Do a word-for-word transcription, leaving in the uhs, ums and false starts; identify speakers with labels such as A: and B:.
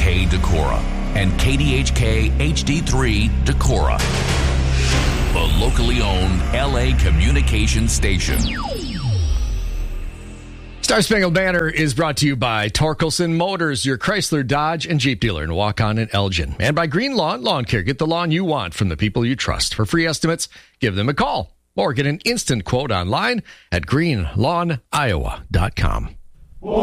A: K Decorah and K D H K H D three Decorah, the locally owned L A communication station.
B: Star Spangled Banner is brought to you by Torkelson Motors, your Chrysler, Dodge, and Jeep dealer in Waukon and Elgin. And by Green Lawn Lawn Care. Get the lawn you want from the people you trust. For free estimates, give them a call or get an instant quote online at green lawn iowa dot com.